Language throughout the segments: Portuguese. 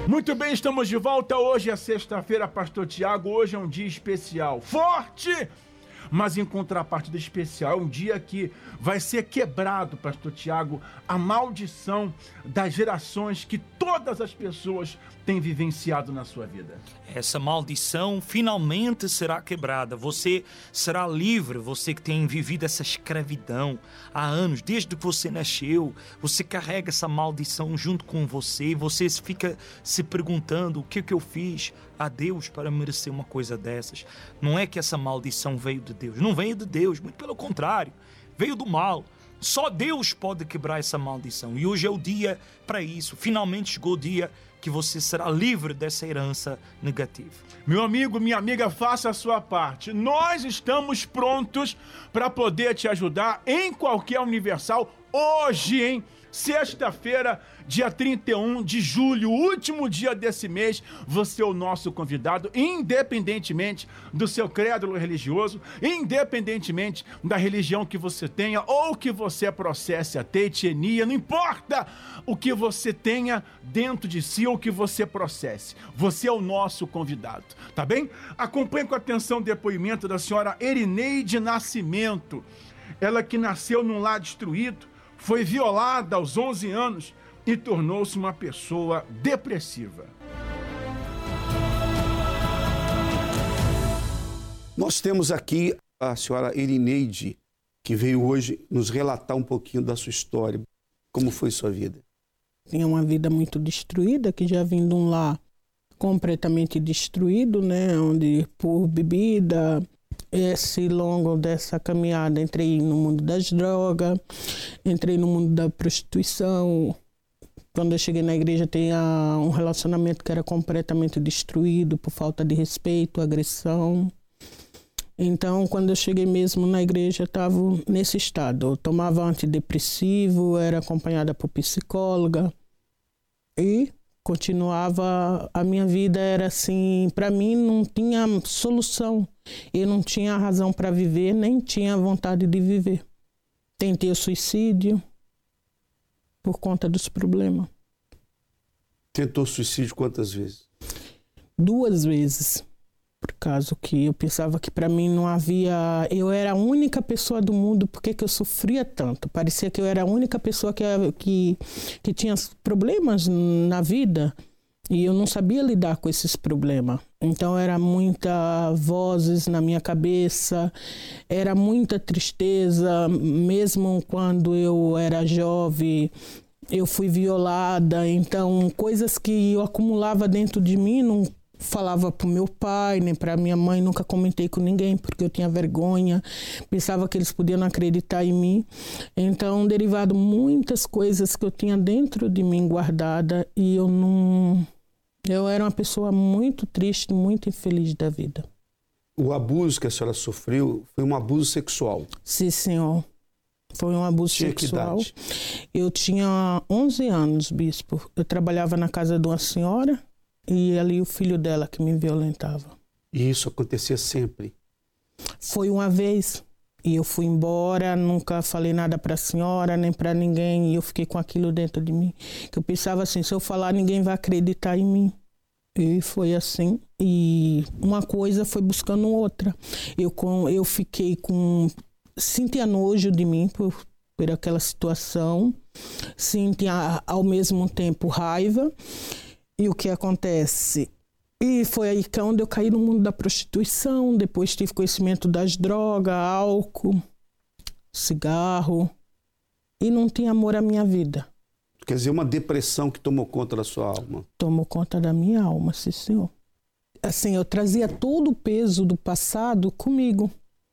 Muito bem, estamos de volta. Hoje é sexta-feira, Pastor Tiago. Hoje é um dia especial, forte, mas em contrapartida especial. É um dia que vai ser quebrado, Pastor Tiago, a maldição das gerações que todas as pessoas têm vivenciado na sua vida. Essa maldição finalmente será quebrada. Você será livre, você que tem vivido essa escravidão há anos, desde que você nasceu. Você carrega essa maldição junto com você e você fica se perguntando: o que eu fiz a Deus para merecer uma coisa dessas? Não é que essa maldição veio de Deus, não veio de Deus, muito pelo contrário, veio do mal. Só Deus pode quebrar essa maldição e hoje é o dia para isso. Finalmente chegou o dia que você será livre dessa herança negativa. Meu amigo, minha amiga, faça a sua parte. Nós estamos prontos para poder te ajudar em qualquer Universal hoje, hein? Sexta-feira, dia 31 de julho, último dia desse mês, você é o nosso convidado, independentemente do seu credo religioso, independentemente da religião que você tenha ou que você processe a ter, etnia, não importa o que você tenha dentro de si ou que você processe, você é o nosso convidado, tá bem? Acompanhe com atenção o depoimento da senhora Erineide Nascimento, ela que nasceu num lar destruído, foi violada aos 11 anos e tornou-se uma pessoa depressiva. Nós temos aqui a senhora Erineide, que veio hoje nos relatar um pouquinho da sua história. Como foi sua vida? Tinha uma vida muito destruída, que já vim de um lar completamente destruído, né? Onde por bebida... Esse longo dessa caminhada, entrei no mundo das drogas, entrei no mundo da prostituição. Quando eu cheguei na igreja, tinha um relacionamento que era completamente destruído por falta de respeito, agressão. Então, quando eu cheguei mesmo na igreja, eu estava nesse estado. Eu tomava antidepressivo, era acompanhada por psicóloga e continuava, a minha vida era assim, para mim não tinha solução. Eu não tinha razão para viver, nem tinha vontade de viver. Tentei o suicídio por conta dos problemas. Tentou suicídio quantas vezes? 2 vezes. Por causa que eu pensava que para mim não havia... Eu era a única pessoa do mundo, por que eu sofria tanto? Parecia que eu era a única pessoa que tinha problemas na vida e eu não sabia lidar com esses problemas. Então era muitas vozes na minha cabeça, era muita tristeza, mesmo quando eu era jovem, eu fui violada, então coisas que eu acumulava dentro de mim, não falava para o meu pai, nem para minha mãe, nunca comentei com ninguém porque eu tinha vergonha, pensava que eles podiam não acreditar em mim. Então, derivado muitas coisas que eu tinha dentro de mim guardada e eu era uma pessoa muito triste, muito infeliz da vida. O abuso que a senhora sofreu foi um abuso sexual? Sim, senhor. Foi um abuso sexual. Que idade? Eu tinha 11 anos, bispo. Eu trabalhava na casa de uma senhora e ali o filho dela que me violentava. E isso acontecia sempre? Foi uma vez. E eu fui embora, nunca falei nada para a senhora, nem para ninguém. E eu fiquei com aquilo dentro de mim. Que eu pensava assim, se eu falar, ninguém vai acreditar em mim. E foi assim. E uma coisa foi buscando outra. Eu fiquei com... Sentia nojo de mim por aquela situação. Sentia ao mesmo tempo raiva. E o que acontece? E foi aí que onde eu caí no mundo da prostituição, depois tive conhecimento das drogas, álcool, cigarro, e não tinha amor à minha vida. Quer dizer, uma depressão que tomou conta da sua alma? Tomou conta da minha alma, sim, senhor. Assim, eu trazia todo o peso do passado comigo.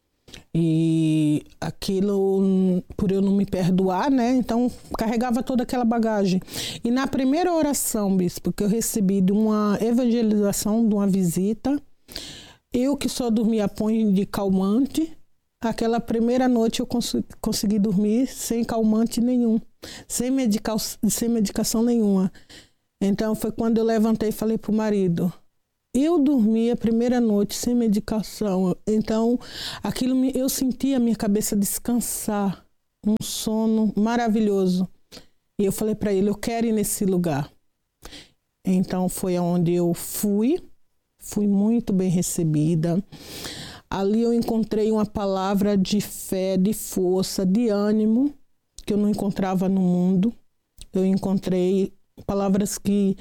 E aquilo, por eu não me perdoar, né? Então, carregava toda aquela bagagem. E na primeira oração, bispo, que eu recebi de uma evangelização, de uma visita, eu que só dormia põe de calmante, aquela primeira noite eu consegui dormir sem calmante nenhum, sem medicação nenhuma. Então, foi quando eu levantei e falei pro marido... Eu dormi a primeira noite sem medicação, então eu senti a minha cabeça descansar, um sono maravilhoso. E eu falei para ele, eu quero ir nesse lugar. Então foi onde eu fui muito bem recebida. Ali eu encontrei uma palavra de fé, de força, de ânimo, que eu não encontrava no mundo. Eu encontrei palavras que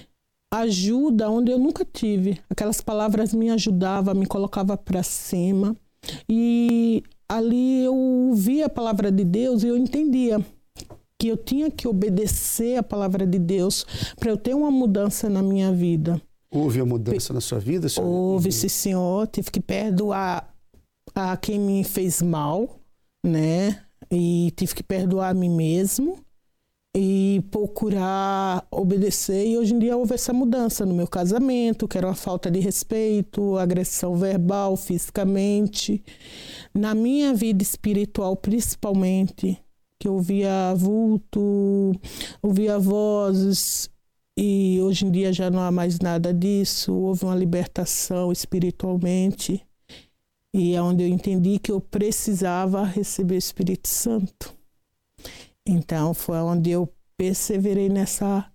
ajudam onde eu nunca tive. Aquelas palavras me ajudavam, me colocavam para cima. E ali eu via a palavra de Deus e eu entendia que eu tinha que obedecer a palavra de Deus para eu ter uma mudança na minha vida. Houve a mudança na sua vida, senhor? Houve, sim, senhor. Tive que perdoar a quem me fez mal, né? E tive que perdoar a mim mesmo e procurar obedecer. E hoje em dia houve essa mudança no meu casamento, que era uma falta de respeito, agressão verbal, fisicamente. Na minha vida espiritual, principalmente, que eu ouvia vulto, ouvia vozes. E hoje em dia já não há mais nada disso. Houve uma libertação espiritualmente. E é onde eu entendi que eu precisava receber o Espírito Santo. Então foi onde eu perseverei nessa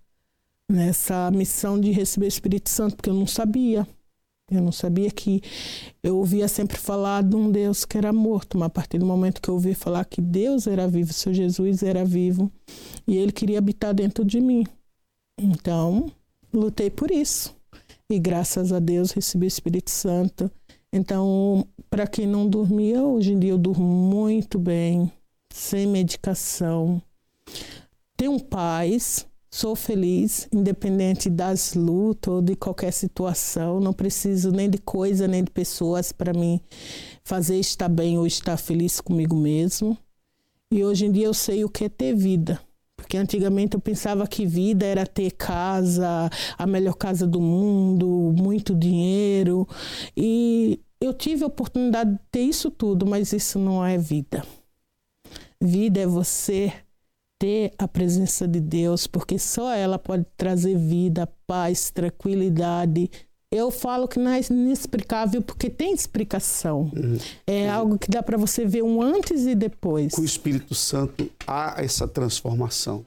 missão de receber o Espírito Santo, porque eu não sabia. Eu não sabia que... Eu ouvia sempre falar de um Deus que era morto, mas a partir do momento que eu ouvi falar que Deus era vivo, o Senhor Jesus era vivo, e Ele queria habitar dentro de mim. Então, lutei por isso. E graças a Deus recebi o Espírito Santo. Então, para quem não dormia, hoje em dia eu durmo muito bem, sem medicação. Tenho paz, sou feliz, independente das lutas ou de qualquer situação. Não preciso nem de coisa, nem de pessoas para me fazer estar bem ou estar feliz comigo mesmo. E hoje em dia eu sei o que é ter vida. Porque antigamente eu pensava que vida era ter casa, a melhor casa do mundo, muito dinheiro. E eu tive a oportunidade de ter isso tudo, mas isso não é vida. Vida é você ter a presença de Deus, porque só ela pode trazer vida, paz, tranquilidade. Eu falo que não é inexplicável porque tem explicação. É algo que dá para você ver um antes e depois. Com o Espírito Santo há essa transformação.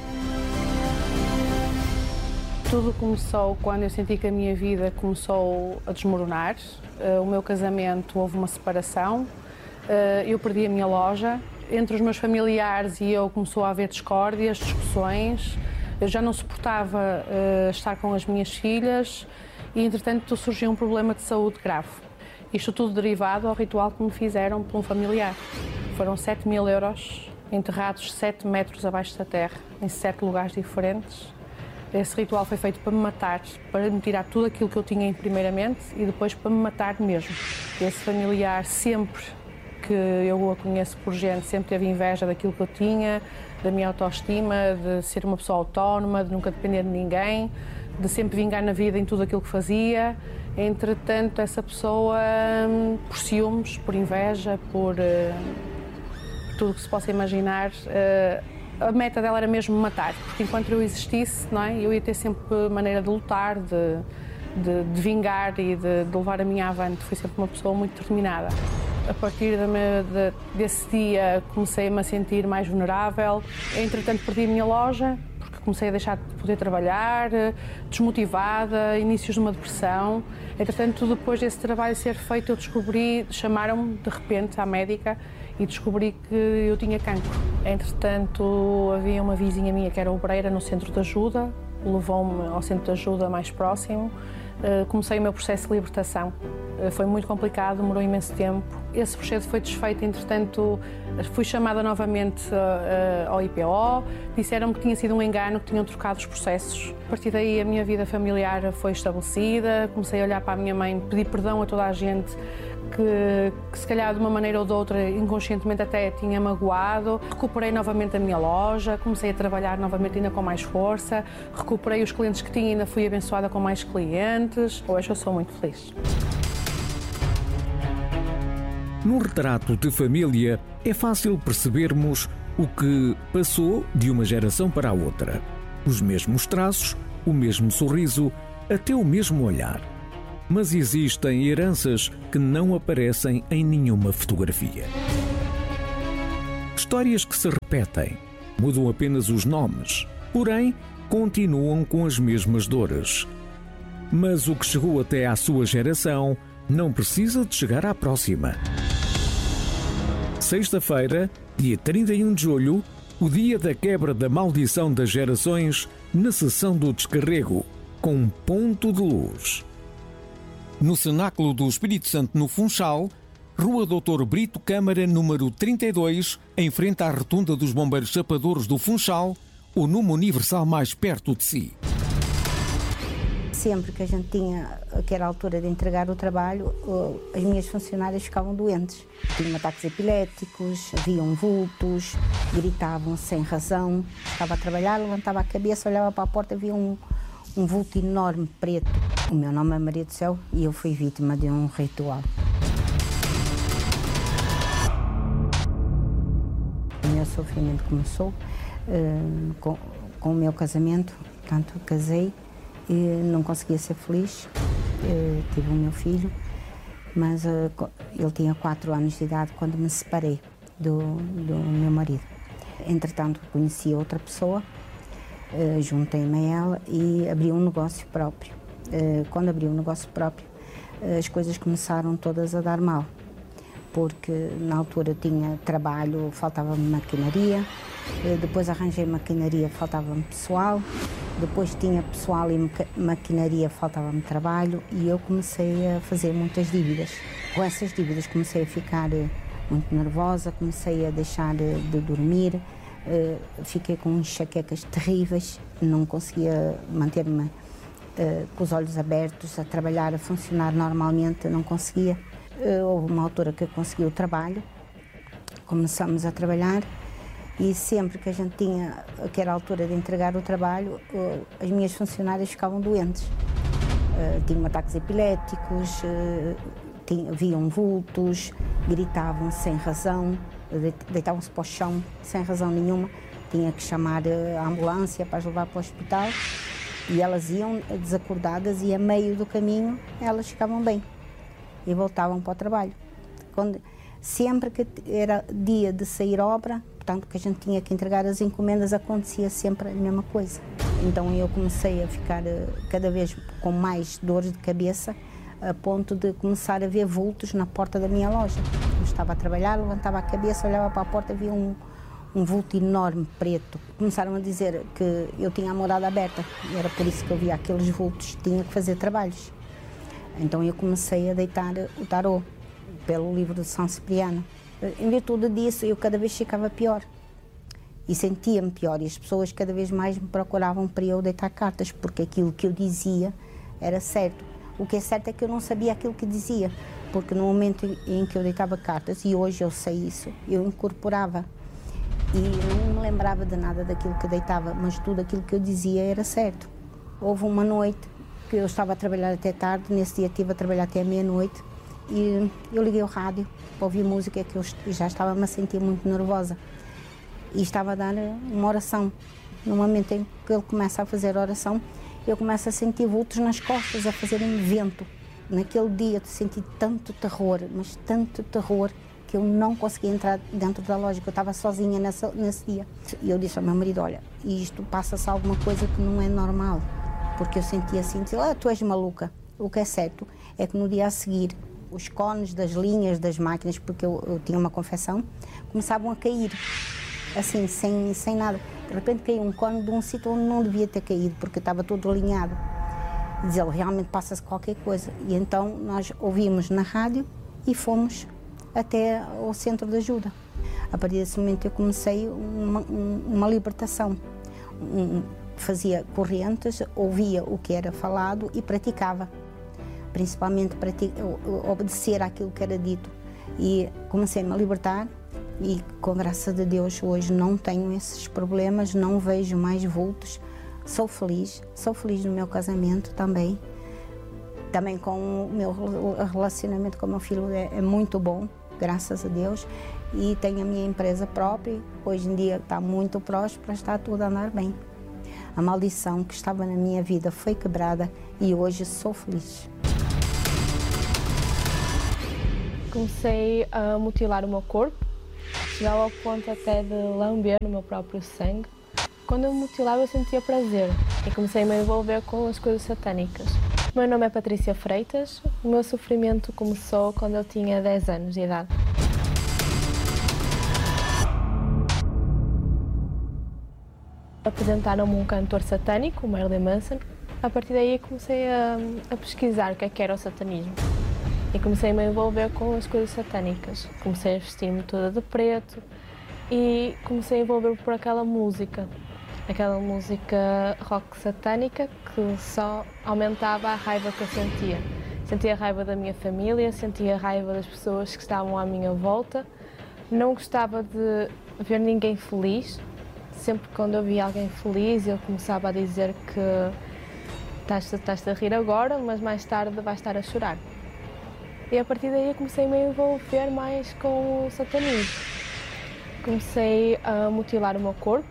Tudo começou quando eu senti que a minha vida começou a desmoronar. O meu casamento, houve uma separação. Eu perdi a minha loja. Entre os meus familiares e eu começou a haver discórdias, discussões. Eu já não suportava estar com as minhas filhas. E, entretanto, surgiu um problema de saúde grave. Isto tudo derivado ao ritual que me fizeram por um familiar. Foram 7.000 euros enterrados 7 metros abaixo da terra, em 7 lugares diferentes. Esse ritual foi feito para me matar, para me tirar tudo aquilo que eu tinha primeiramente e depois para me matar mesmo. Esse familiar, sempre que eu a conheço por gente, sempre teve inveja daquilo que eu tinha, da minha autoestima, de ser uma pessoa autónoma, de nunca depender de ninguém, de sempre vingar na vida em tudo aquilo que fazia. Entretanto, essa pessoa, por ciúmes, por inveja, por tudo o que se possa imaginar, a meta dela era mesmo me matar, porque enquanto eu existisse, não é, eu ia ter sempre maneira de lutar, de vingar e de levar a minha avante. Fui sempre uma pessoa muito determinada. A partir desse dia comecei-me a sentir mais vulnerável. Entretanto, perdi a minha loja, porque comecei a deixar de poder trabalhar, desmotivada, inícios de uma depressão. Entretanto, depois desse trabalho ser feito, eu descobri, chamaram-me de repente à médica e descobri que eu tinha cancro. Entretanto, havia uma vizinha minha que era obreira no centro de ajuda, levou-me ao centro de ajuda mais próximo. Comecei o meu processo de libertação. Foi muito complicado, demorou imenso tempo. Esse processo foi desfeito, entretanto, fui chamada novamente ao IPO, disseram-me que tinha sido um engano, que tinham trocado os processos. A partir daí a minha vida familiar foi estabelecida, comecei a olhar para a minha mãe, pedir perdão a toda a gente que se calhar de uma maneira ou de outra, inconscientemente até tinha magoado. Recuperei novamente a minha loja, comecei a trabalhar novamente ainda com mais força, recuperei os clientes que tinha e ainda fui abençoada com mais clientes. Hoje eu sou muito feliz. Num retrato de família, é fácil percebermos o que passou de uma geração para a outra. Os mesmos traços, o mesmo sorriso, até o mesmo olhar. Mas existem heranças que não aparecem em nenhuma fotografia. Histórias que se repetem, mudam apenas os nomes, porém continuam com as mesmas dores. Mas o que chegou até à sua geração não precisa de chegar à próxima. Sexta-feira, dia 31 de julho, o dia da quebra da maldição das gerações, na sessão do descarrego, com um ponto de luz. No Cenáculo do Espírito Santo, no Funchal, Rua Doutor Brito Câmara, número 32, em frente à Rotunda dos Bombeiros Chapadores do Funchal, o número universal mais perto de si. Sempre que a gente tinha, que era a altura de entregar o trabalho, as minhas funcionárias ficavam doentes. Tinham ataques epiléticos, haviam vultos, gritavam sem razão. Estava a trabalhar, levantava a cabeça, olhava para a porta, havia um vulto enorme, preto. O meu nome é Maria do Céu e eu fui vítima de um ritual. O meu sofrimento começou com o meu casamento. Portanto, casei e não conseguia ser feliz. Tive o meu filho, mas ele tinha 4 anos de idade quando me separei do meu marido. Entretanto, conheci outra pessoa, juntei-me a ela e abri um negócio próprio. Quando abri um negócio próprio, as coisas começaram todas a dar mal, porque na altura tinha trabalho, faltava-me maquinaria, depois arranjei maquinaria, faltava-me pessoal, depois tinha pessoal e maquinaria, faltava-me trabalho e eu comecei a fazer muitas dívidas. Com essas dívidas comecei a ficar muito nervosa, comecei a deixar de dormir, fiquei com enxaquecas terríveis, não conseguia manter-me com os olhos abertos, a trabalhar, a funcionar normalmente, não conseguia. Houve uma altura que eu consegui o trabalho, começamos a trabalhar e sempre que a gente tinha, que era a altura de entregar o trabalho, as minhas funcionárias ficavam doentes. Tinham ataques epiléticos, haviam vultos, gritavam sem razão, deitavam-se para o chão sem razão nenhuma. Tinha que chamar a ambulância para as levar para o hospital e elas iam desacordadas e a meio do caminho elas ficavam bem e voltavam para o trabalho. Sempre que era dia de sair obra, portanto que a gente tinha que entregar as encomendas, acontecia sempre a mesma coisa. Então eu comecei a ficar cada vez com mais dores de cabeça, a ponto de começar a ver vultos na porta da minha loja. Eu estava a trabalhar, levantava a cabeça, olhava para a porta, havia um vulto enorme, preto. Começaram a dizer que eu tinha a morada aberta, e era por isso que eu via aqueles vultos, tinha que fazer trabalhos. Então eu comecei a deitar o tarô pelo livro de São Cipriano. Em virtude disso, eu cada vez ficava pior e sentia-me pior, e as pessoas cada vez mais me procuravam para eu deitar cartas, porque aquilo que eu dizia era certo. O que é certo é que eu não sabia aquilo que dizia, porque no momento em que eu deitava cartas, e hoje eu sei isso, eu incorporava e não me lembrava de nada daquilo que deitava, mas tudo aquilo que eu dizia era certo. Houve uma noite que eu estava a trabalhar até tarde, nesse dia estive a trabalhar até meia-noite, e eu liguei o rádio para ouvir música, que eu já estava-me a sentir muito nervosa, e estava a dar uma oração. No momento em que ele começa a fazer a oração, eu começo a sentir vultos nas costas, a fazerem vento. Naquele dia eu senti tanto terror, mas tanto terror, que eu não conseguia entrar dentro da loja, que eu estava sozinha nesse dia. E eu disse ao meu marido, olha, isto passa-se alguma coisa que não é normal, porque eu sentia assim, tu és maluca. O que é certo é que no dia a seguir, os cones das linhas das máquinas, porque eu tinha uma confecção, começavam a cair, assim, sem nada. De repente caiu um cone de um sítio onde não devia ter caído, porque estava todo alinhado. E diz ele, realmente passa-se qualquer coisa. E então nós ouvimos na rádio e fomos até ao centro de ajuda. A partir desse momento eu comecei uma libertação. Fazia correntes, ouvia o que era falado e praticava. Principalmente obedecer àquilo que era dito. E comecei-me a libertar e, com graça de Deus, hoje não tenho esses problemas, não vejo mais vultos. Sou feliz no meu casamento também. Também com o meu relacionamento com o meu filho é muito bom, graças a Deus. E tenho a minha empresa própria, hoje em dia está muito próspera, está tudo a andar bem. A maldição que estava na minha vida foi quebrada e hoje sou feliz. Comecei a mutilar o meu corpo, chegava ao ponto até de lamber no meu próprio sangue. Quando eu me mutilava, eu sentia prazer e comecei a me envolver com as coisas satânicas. O meu nome é Patrícia Freitas. O meu sofrimento começou quando eu tinha 10 anos de idade. Apresentaram-me um cantor satânico, o Marilyn Manson. A partir daí comecei a pesquisar o que era o satanismo. E comecei a me envolver com as coisas satânicas. Comecei a vestir-me toda de preto e comecei a envolver por aquela música rock satânica que só aumentava a raiva que eu sentia. Sentia a raiva da minha família, sentia a raiva das pessoas que estavam à minha volta. Não gostava de ver ninguém feliz. Sempre quando eu via alguém feliz, eu começava a dizer que estás a rir agora, mas mais tarde vais estar a chorar. E a partir daí comecei a me envolver mais com o satanismo. Comecei a mutilar o meu corpo.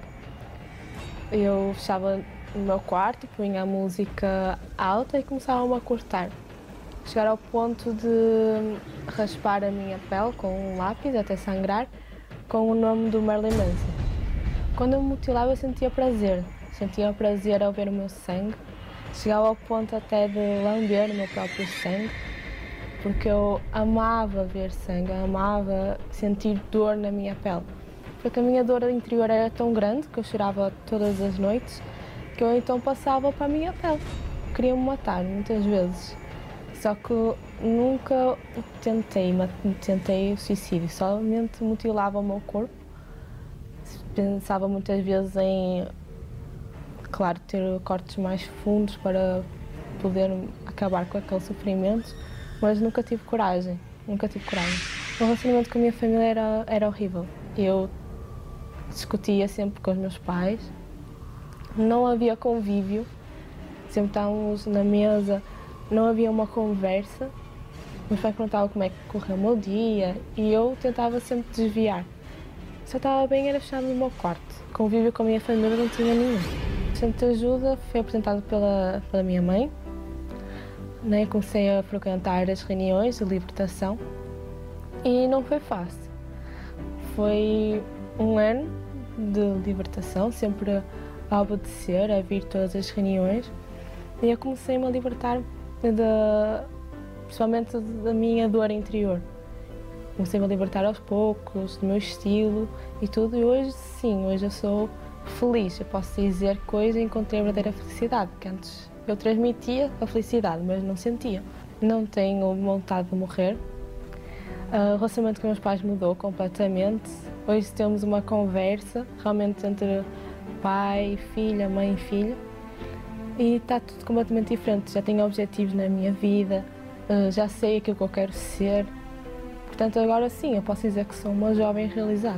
Eu fechava no meu quarto, punha a música alta e começava-me a cortar. Chegar ao ponto de raspar a minha pele com um lápis até sangrar, com o nome do Marilyn Manson. Quando eu me mutilava, eu sentia prazer ao ver o meu sangue. Chegava ao ponto até de lamber o meu próprio sangue, porque eu amava ver sangue, amava sentir dor na minha pele. Porque a minha dor interior era tão grande que eu chorava todas as noites, que eu então passava para a minha pele. Queria-me matar muitas vezes, só que nunca tentei o suicídio, somente mutilava o meu corpo. Pensava muitas vezes em, claro, ter cortes mais fundos para poder acabar com aquele sofrimento, mas nunca tive coragem. O relacionamento com a minha família era horrível. Eu discutia sempre com os meus pais, não havia convívio, sempre estávamos na mesa, não havia uma conversa. Meus pais perguntavam como é que correu o meu dia e eu tentava sempre desviar. Se eu estava bem, era fechado no meu quarto. Convívio com a minha família não tinha nenhum. O centro de ajuda foi apresentado pela minha mãe. Comecei a frequentar as reuniões de libertação e não foi fácil. Foi um ano de libertação, sempre a obedecer, a vir todas as reuniões. E eu comecei-me a libertar principalmente da minha dor interior. Comecei-me a libertar aos poucos, do meu estilo e tudo. E hoje, sim, hoje eu sou feliz. Eu posso dizer que hoje encontrei a verdadeira felicidade, porque antes eu transmitia a felicidade, mas não sentia. Não tenho vontade de morrer. O relacionamento com meus pais mudou completamente. Hoje temos uma conversa realmente entre pai, filha, mãe e filho. E está tudo completamente diferente. Já tenho objetivos na minha vida, já sei aquilo que eu quero ser. Portanto, agora sim, eu posso dizer que sou uma jovem realizada.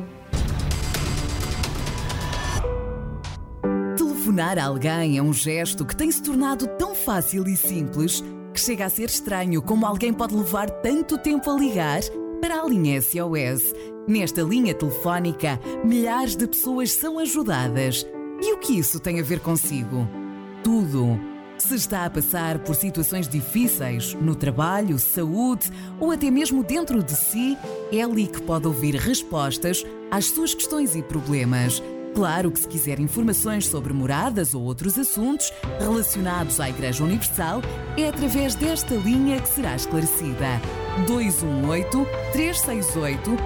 Telefonar a alguém é um gesto que tem se tornado tão fácil e simples que chega a ser estranho como alguém pode levar tanto tempo a ligar para a linha SOS. Nesta linha telefónica, milhares de pessoas são ajudadas. E o que isso tem a ver consigo? Tudo. Se está a passar por situações difíceis no trabalho, saúde ou até mesmo dentro de si, é ali que pode ouvir respostas às suas questões e problemas. Claro que se quiser informações sobre moradas ou outros assuntos relacionados à Igreja Universal, é através desta linha que será esclarecida. 218-368-008.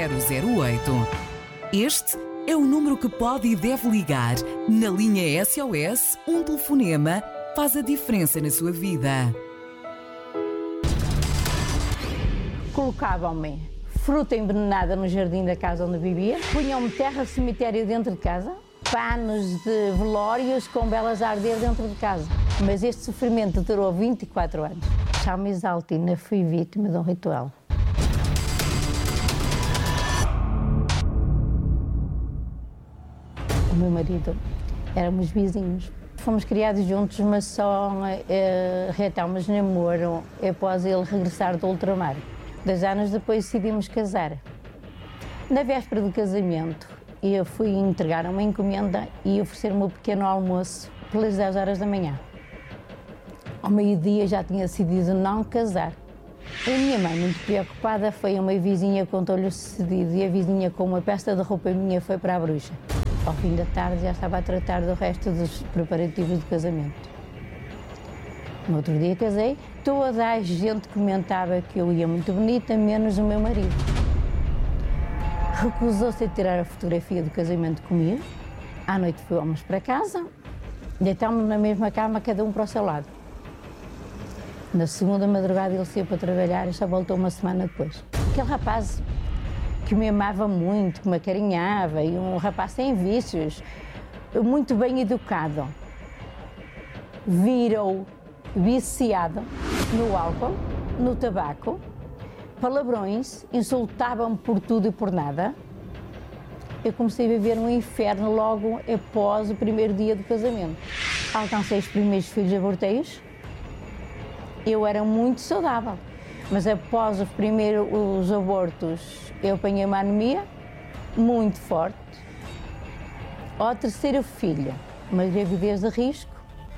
Este é o número que pode e deve ligar. Na linha SOS, um telefonema faz a diferença na sua vida. Colocavam-me fruta envenenada no jardim da casa onde vivia, punham-me terra de cemitério dentro de casa, panos de velórios com velas a arder dentro de casa. Mas este sofrimento durou 24 anos. Chamo-me Isaltina, fui vítima de um ritual. O meu marido, éramos vizinhos. Fomos criados juntos, mas só reatámos namoro após ele regressar do ultramar. 2 anos depois decidimos casar. Na véspera do casamento, eu fui entregar uma encomenda e oferecer-me um pequeno almoço pelas 10 horas da manhã. Ao meio-dia já tinha decidido não casar. A minha mãe, muito preocupada, foi a uma vizinha, contou-lhe o sucedido e a vizinha, com uma peça de roupa minha, foi para a bruxa. Ao fim da tarde já estava a tratar do resto dos preparativos do casamento. No outro dia casei, toda a gente comentava que eu ia muito bonita, menos o meu marido. Recusou-se a tirar a fotografia do casamento comigo. À noite fomos para casa, deitámos na mesma cama, cada um para o seu lado. Na segunda madrugada ele saiu para trabalhar e só voltou uma semana depois. Aquele rapaz que me amava muito, que me acarinhava, e um rapaz sem vícios, muito bem educado, virou viciado no álcool, no tabaco, palavrões, insultavam-me por tudo e por nada. Eu comecei a viver um inferno logo após o primeiro dia do casamento. Alcancei os primeiros filhos aborteios. Eu era muito saudável, mas após os abortos eu apanhei uma anemia muito forte. Ao terceiro filho, uma gravidez de risco,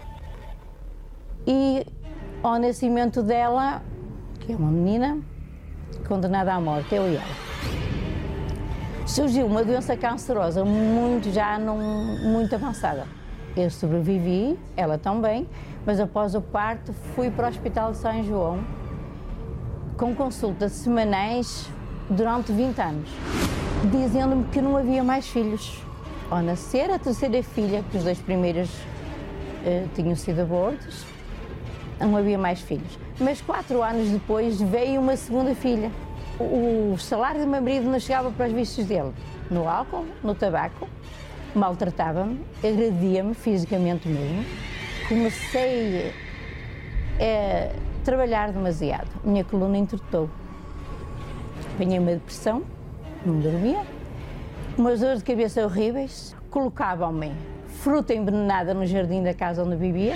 e ao nascimento dela, que é uma menina, condenada à morte, eu e ela. Surgiu uma doença cancerosa muito avançada. Eu sobrevivi, ela também, mas após o parto fui para o Hospital de São João com consultas semanais durante 20 anos, dizendo-me que não havia mais filhos. Ao nascer a terceira filha, que os dois primeiros tinham sido abortos, não havia mais filhos. Mas 4 anos depois veio uma segunda filha. O salário do meu marido não chegava para os vícios dele, no álcool, no tabaco, maltratava-me, agredia-me fisicamente mesmo. Comecei a trabalhar demasiado, minha coluna entortou. Apanhei uma depressão, não dormia, umas dores de cabeça horríveis, colocavam-me fruta envenenada no jardim da casa onde vivia,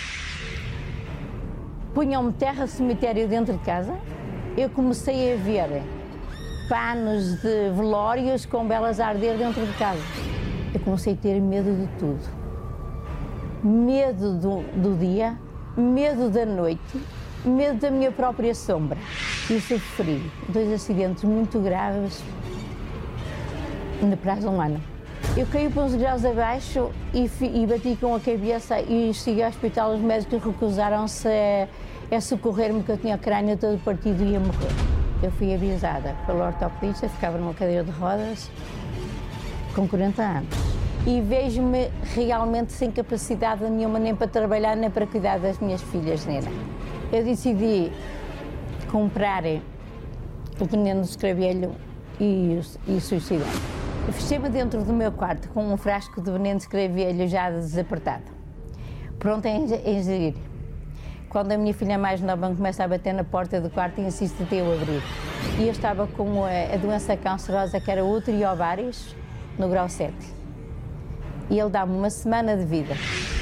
punham-me terra de cemitério dentro de casa. Eu comecei a ver panos de velórios com velas a arder dentro de casa. Eu comecei a ter medo de tudo. Medo do dia, medo da noite, medo da minha própria sombra. E sofri 2 acidentes muito graves no prazo de 1 ano. Eu caí para uns graus abaixo e bati com a cabeça e cheguei ao hospital. Os médicos recusaram-se a socorrer-me, que eu tinha o crânio todo partido e ia morrer. Eu fui avisada pelo ortopedista, ficava numa cadeira de rodas, com 40 anos. E vejo-me realmente sem capacidade nenhuma, nem para trabalhar, nem para cuidar das minhas filhas, Nena. Eu decidi comprar o veneno do escravelho e suicidar. Eu fechei-me dentro do meu quarto com um frasco de veneno de escravelho já desapertado, pronto a ingerir. Quando a minha filha mais nova me começa a bater na porta do quarto e insiste até eu abrir. E eu estava com a doença cancerosa, que era útero e ovários, no grau 7. E ele dá-me uma semana de vida.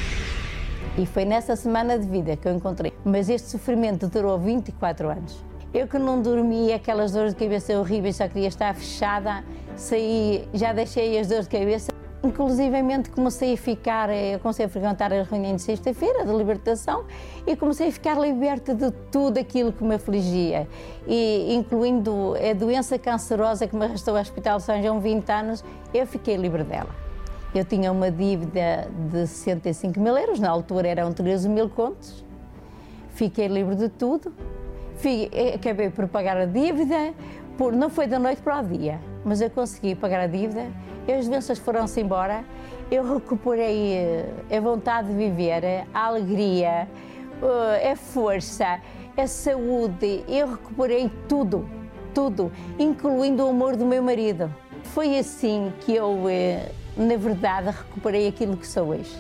E foi nessa semana de vida que eu encontrei. Mas este sofrimento durou 24 anos. Eu que não dormia, aquelas dores de cabeça horríveis, só queria estar fechada, saí, já deixei as dores de cabeça. Inclusivamente comecei a frequentar as reuniões de sexta-feira de libertação e comecei a ficar liberta de tudo aquilo que me afligia, e incluindo a doença cancerosa que me arrastou ao Hospital de São João 20 anos, eu fiquei livre dela. Eu tinha uma dívida de 65 mil euros, na altura eram 13 mil contos, fiquei livre de tudo, acabei por pagar a dívida, não foi da noite para o dia, mas eu consegui pagar a dívida. As doenças foram-se embora, eu recuperei a vontade de viver, a alegria, a força, a saúde, eu recuperei tudo, incluindo o amor do meu marido. Foi assim que eu, na verdade, recuperei aquilo que sou hoje.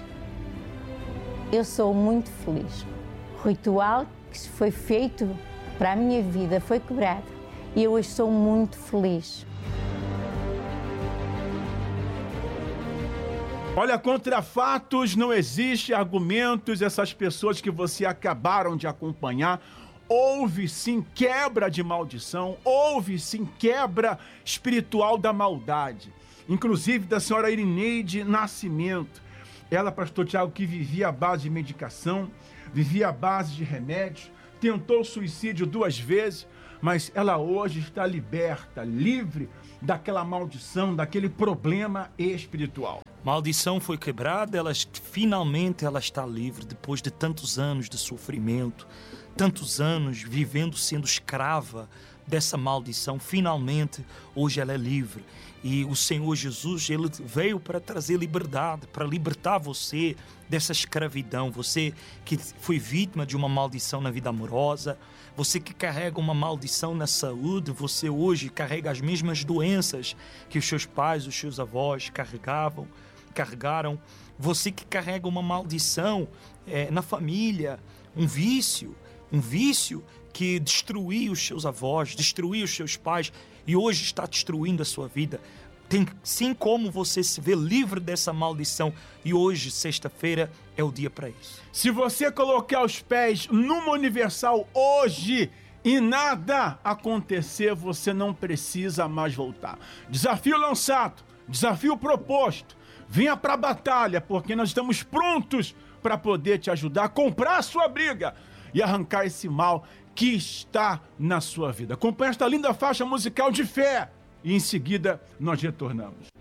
Eu sou muito feliz. O ritual que foi feito para a minha vida foi quebrado e eu hoje sou muito feliz. Olha, contra fatos não existe argumentos. Essas pessoas que você acabaram de acompanhar, houve sim quebra de maldição, houve sim quebra espiritual da maldade. Inclusive da senhora Irineide Nascimento. Ela, pastor Tiago, que vivia à base de medicação, vivia à base de remédios, tentou suicídio 2 vezes, mas ela hoje está liberta, livre daquela maldição, daquele problema espiritual. Maldição foi quebrada, finalmente ela está livre, depois de tantos anos de sofrimento, tantos anos vivendo, sendo escrava dessa maldição. Finalmente, hoje ela é livre. E o Senhor Jesus, Ele veio para trazer liberdade, para libertar você dessa escravidão. Você que foi vítima de uma maldição na vida amorosa, você que carrega uma maldição na saúde, você hoje carrega as mesmas doenças que os seus pais, os seus avós carregaram. Você que carrega uma maldição na família, um vício que destruiu os seus avós, destruiu os seus pais e hoje está destruindo a sua vida. Tem sim como você se ver livre dessa maldição e hoje, sexta-feira, é o dia para isso. Se você colocar os pés numa universal hoje e nada acontecer, você não precisa mais voltar. Desafio lançado, desafio proposto. Venha para a batalha, porque nós estamos prontos para poder te ajudar a comprar a sua briga e arrancar esse mal que está na sua vida. Acompanhe esta linda faixa musical de fé e em seguida nós retornamos.